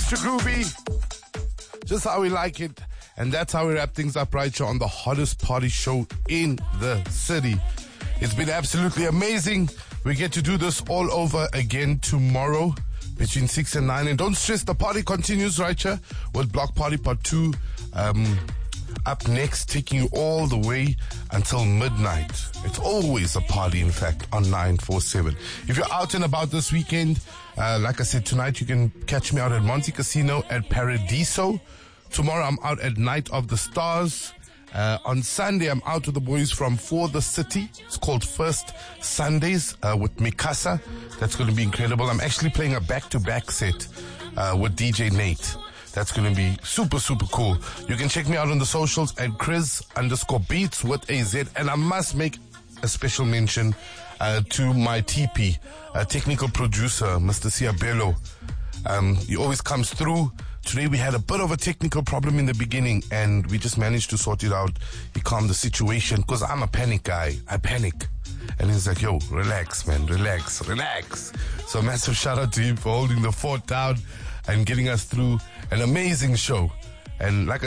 extra groovy. Just how we like it. And that's how we wrap things up right here on the hottest party show in the city. It's been absolutely amazing. We get to do this all over again tomorrow between 6 and 9. And don't stress, the party continues right here with Block Party Part 2 up next, taking you all the way until midnight. It's always a party, in fact, on 947. If you're out and about this weekend, like I said, tonight you can catch me out at Monte Casino at Paradiso. Tomorrow I'm out at Night of the Stars. On Sunday I'm out with the boys from For the City. It's called First Sundays with Mikasa. That's going to be incredible. I'm actually playing a back-to-back set with DJ Nate. That's going to be super, super cool. You can check me out on the socials at Chris_Beats with a Z. And I must make a special mention to my TP, technical producer, Mr. Siabello. He always comes through. Today we had a bit of a technical problem in the beginning and we just managed to sort it out. He calmed the situation because I'm a panic guy. I panic. And he's like, yo, relax, man, relax. So massive shout out to him for holding the fort down and getting us through an amazing show. And like I